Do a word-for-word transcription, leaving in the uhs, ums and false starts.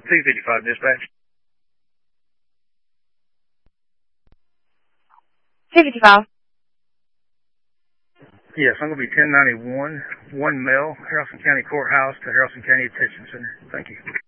two fifty-five dispatch. two fifty-five. Yes, I'm going to be ten ninety-one, one Mill, Haralson County Courthouse to Haralson County Detention Center. Thank you.